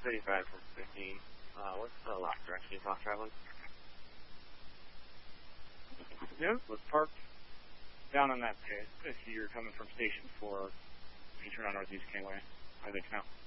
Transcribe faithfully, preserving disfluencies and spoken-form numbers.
thirty-five from fifteen. Uh, what's the last direction you talk traveling? Yeah, was parked down on that pit if you're coming from Station four. You turn on Northeast Kingway, I think now.